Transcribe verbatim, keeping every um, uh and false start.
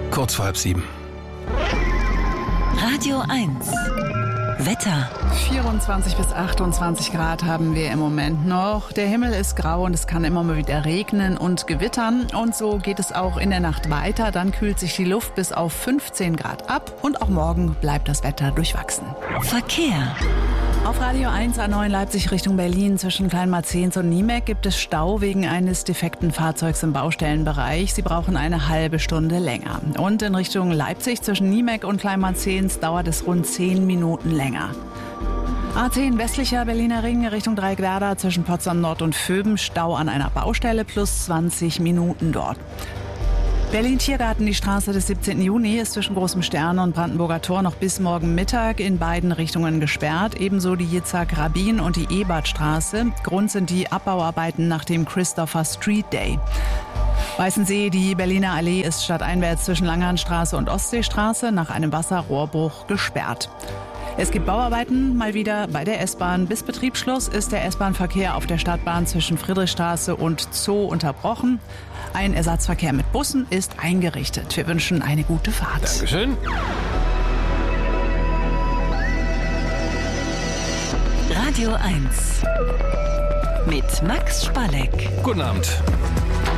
Kurz vor halb sieben. Radio eins. Wetter. vierundzwanzig bis achtundzwanzig Grad haben wir im Moment noch. Der Himmel ist grau und es kann immer mal wieder regnen und gewittern. Und so geht es auch in der Nacht weiter. Dann kühlt sich die Luft bis auf fünfzehn Grad ab. Und auch morgen bleibt das Wetter durchwachsen. Verkehr. Auf Radio eins A neun Leipzig Richtung Berlin zwischen Kleinmarzens und Niemek gibt es Stau wegen eines defekten Fahrzeugs im Baustellenbereich. Sie brauchen eine halbe Stunde länger. Und in Richtung Leipzig zwischen Niemek und Kleinmarzens dauert es rund zehn Minuten länger. A zehn westlicher Berliner Ring Richtung Dreieckwerder zwischen Potsdam Nord und Vöben, Stau an einer Baustelle plus zwanzig Minuten dort. Berlin-Tiergarten, die Straße des siebzehnten Juni, ist zwischen Großem Stern und Brandenburger Tor noch bis morgen Mittag in beiden Richtungen gesperrt. Ebenso die Yitzhak-Rabin und die Ebertstraße. Grund sind die Abbauarbeiten nach dem Christopher Street Day. Weißensee, die Berliner Allee ist stadteinwärts zwischen Langhahnstraße und Ostseestraße nach einem Wasserrohrbruch gesperrt. Es gibt Bauarbeiten mal wieder bei der S-Bahn. Bis Betriebsschluss ist der S-Bahn-Verkehr auf der Stadtbahn zwischen Friedrichstraße und Zoo unterbrochen. Ein Ersatzverkehr mit Bussen ist eingerichtet. Wir wünschen eine gute Fahrt. Dankeschön. Radio eins. Mit Max Spalleck. Guten Abend.